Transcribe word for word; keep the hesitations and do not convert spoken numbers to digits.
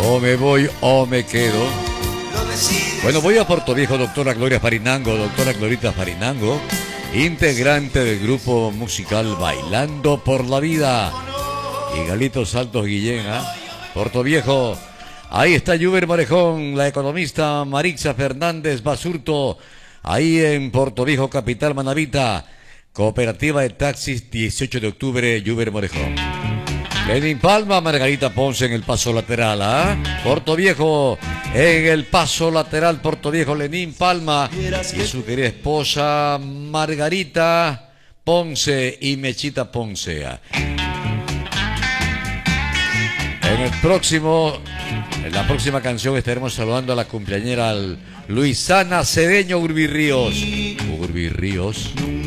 O me voy o me quedo. Bueno, voy a Puerto Viejo, doctora Gloria Farinango, doctora Glorita Farinango, integrante del grupo musical Bailando por la Vida. Y Galito Saltos Guillén, ¿eh? Puerto Viejo. Ahí está Yuber Marejón, la economista Marixa Fernández Basurto. Ahí en Puerto Viejo, capital Manavita. Cooperativa de taxis, dieciocho de octubre, Yuber Marejón. Lenín Palma, Margarita Ponce en el paso lateral, ¿ah? ¿eh? Puerto Viejo, en el paso lateral, Puerto Viejo, Lenín Palma y su querida esposa Margarita Ponce y Mechita Ponce. En el próximo, en la próxima canción estaremos saludando a la cumpleañera Luisana Cedeño Urbi Ríos. Urbi Ríos.